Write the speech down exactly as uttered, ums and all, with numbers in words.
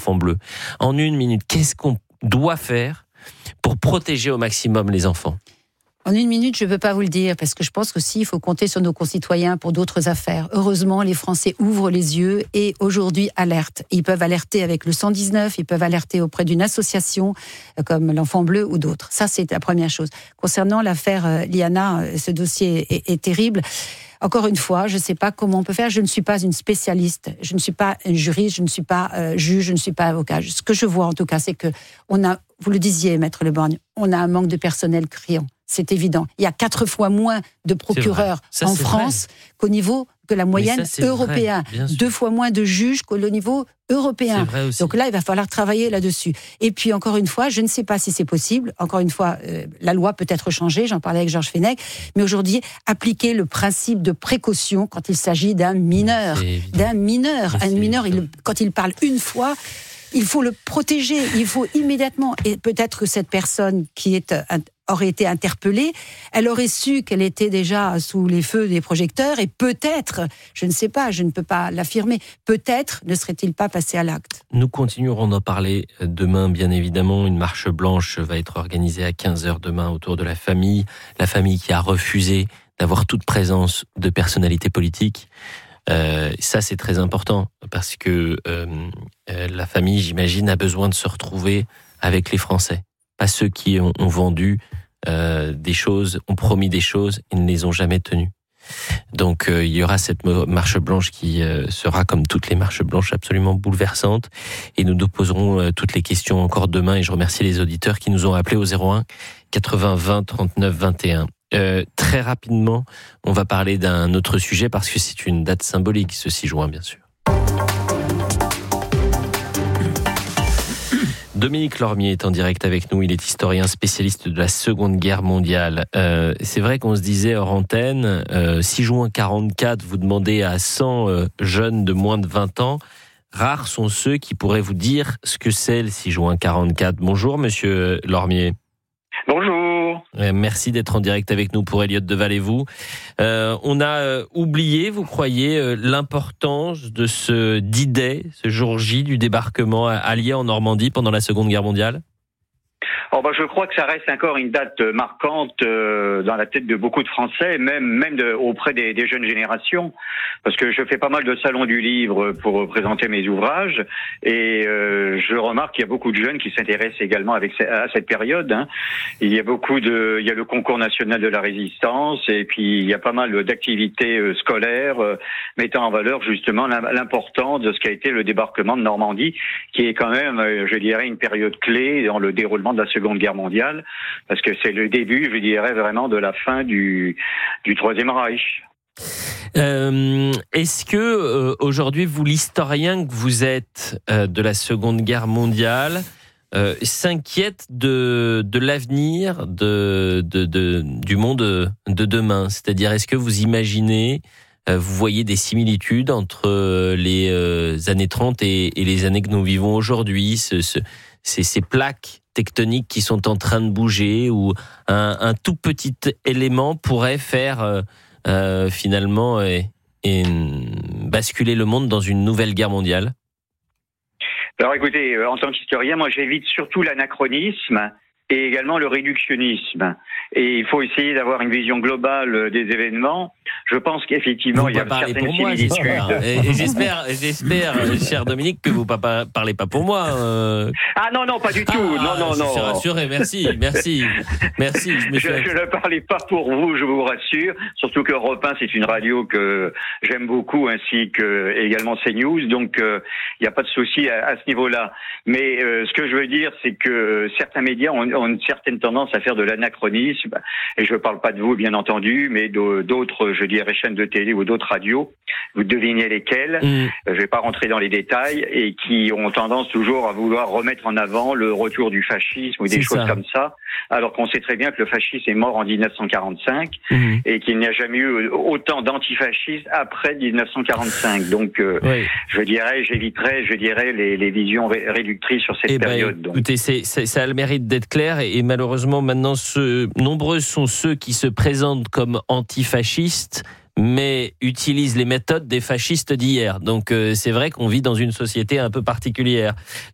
l'enfant bleu. En une minute, qu'est-ce qu'on doit faire pour protéger au maximum les enfants ? En une minute, je ne peux pas vous le dire, parce que je pense qu'aussi, il faut compter sur nos concitoyens pour d'autres affaires. Heureusement, les Français ouvrent les yeux et aujourd'hui alertent. Ils peuvent alerter avec le cent dix-neuf, ils peuvent alerter auprès d'une association comme l'Enfant Bleu ou d'autres. Ça, c'est la première chose. Concernant l'affaire Liana, ce dossier est, est terrible. Encore une fois, je ne sais pas comment on peut faire. Je ne suis pas une spécialiste, je ne suis pas une juriste, je ne suis pas euh, juge, je ne suis pas avocat. Ce que je vois en tout cas, c'est que on a, vous le disiez, Maître Le Borgne, on a un manque de personnel criant. C'est évident. Il y a quatre fois moins de procureurs ça, en France vrai. qu'au niveau que la moyenne ça, européenne. Vrai, Deux fois moins de juges qu'au niveau européen. Donc là, il va falloir travailler là-dessus. Et puis, encore une fois, je ne sais pas si c'est possible. Encore une fois, euh, la loi peut être changée. J'en parlais avec Georges Fenech. Mais aujourd'hui, appliquer le principe de précaution quand il s'agit d'un mineur. D'un mineur. Un mineur, il, quand il parle une fois, il faut le protéger. Il faut immédiatement. Et peut-être que cette personne qui est un, aurait été interpellée, elle aurait su qu'elle était déjà sous les feux des projecteurs et peut-être, je ne sais pas, je ne peux pas l'affirmer, peut-être ne serait-il pas passé à l'acte. Nous continuerons d'en parler demain, bien évidemment. Une marche blanche va être organisée à quinze heures demain autour de la famille. La famille qui a refusé d'avoir toute présence de personnalités politiques. Euh, ça, c'est très important parce que euh, euh, la famille, j'imagine, a besoin de se retrouver avec les Français. Pas ceux qui ont, ont vendu euh, des choses, ont promis des choses et ne les ont jamais tenues. Donc euh, il y aura cette marche blanche qui euh, sera, comme toutes les marches blanches, absolument bouleversante. Et nous nous poserons euh, toutes les questions encore demain. Et je remercie les auditeurs qui nous ont appelés au zéro un quatre-vingts vingt trente-neuf vingt et un. Euh, très rapidement, on va parler d'un autre sujet parce que c'est une date symbolique, ce six juin, bien sûr. Dominique Lormier est en direct avec nous. Il est historien spécialiste de la Seconde Guerre mondiale. Euh, c'est vrai qu'on se disait hors antenne, euh, six juin quarante-quatre, vous demandez à cent euh, jeunes de moins de vingt ans. Rares sont ceux qui pourraient vous dire ce que c'est le six juin quarante-quatre. Bonjour, monsieur Lormier. Bonjour. Euh, merci d'être en direct avec nous pour Elliott Deval et vous. Euh, on a euh, oublié, vous croyez, euh, l'importance de ce D-Day, ce jour J du débarquement allié en Normandie pendant la Seconde Guerre mondiale ? Oh bah je crois que ça reste encore une date marquante euh, dans la tête de beaucoup de Français, même même de, auprès des, des jeunes générations, parce que je fais pas mal de salons du livre pour présenter mes ouvrages et euh, je remarque qu'il y a beaucoup de jeunes qui s'intéressent également avec à cette période. Hein. Il y a beaucoup de, il y a le concours national de la résistance et puis il y a pas mal d'activités euh, scolaires euh, mettant en valeur justement l'importance de ce qu'a été le débarquement de Normandie, qui est quand même, euh, je dirais, une période clé dans le déroulement de la Seconde Guerre mondiale, parce que c'est le début, je dirais, vraiment de la fin du, du Troisième Reich. Euh, est-ce que euh, aujourd'hui, vous, l'historien que vous êtes euh, de la Seconde Guerre mondiale, euh, s'inquiète de, de l'avenir de, de, de, du monde de demain ? C'est-à-dire, est-ce que vous imaginez, euh, vous voyez des similitudes entre les euh, années trente et, et les années que nous vivons aujourd'hui, ce, ce, ces, ces plaques tectoniques qui sont en train de bouger, ou un, un tout petit élément pourrait faire euh, euh, finalement et, et basculer le monde dans une nouvelle guerre mondiale ? Alors écoutez, en tant qu'historien, moi j'évite surtout l'anachronisme et également le réductionnisme. Et il faut essayer d'avoir une vision globale des événements. Je pense qu'effectivement, vous il y a certaines moi, similitudes. J'espère. Et, et j'espère, j'espère, cher Dominique, que vous ne parlez pas pour moi. Euh... Ah non, non, pas du tout. Ah, non, non, je non. Je suis rassuré, merci, merci, merci. Je, me je, je ne parlais pas pour vous, je vous rassure. Surtout que Europe un, c'est une radio que j'aime beaucoup, ainsi que également CNews. Donc, il euh, n'y a pas de souci à, à ce niveau-là. Mais euh, ce que je veux dire, c'est que certains médias ont, ont une certaine tendance à faire de l'anachronisme. Et je ne parle pas de vous, bien entendu, mais d'autres, je dirais, chaînes de télé ou d'autres radios. Vous devinez lesquelles. Mmh. Je ne vais pas rentrer dans les détails, et qui ont tendance toujours à vouloir remettre en avant le retour du fascisme ou des choses ça. comme ça, alors qu'on sait très bien que le fascisme est mort en dix-neuf cent quarante-cinq mmh. et qu'il n'y a jamais eu autant d'antifascistes après dix-neuf cent quarante-cinq. Donc, euh, oui. je dirais, j'éviterais, je dirais, les, les visions ré- réductrices sur cette eh période. Ben, donc. Écoutez, c'est, c'est, ça a le mérite d'être clair, et, et malheureusement, maintenant, ce, nombreux sont ceux qui se présentent comme antifascistes, mais utilisent les méthodes des fascistes d'hier. Donc euh, c'est vrai qu'on vit dans une société un peu particulière.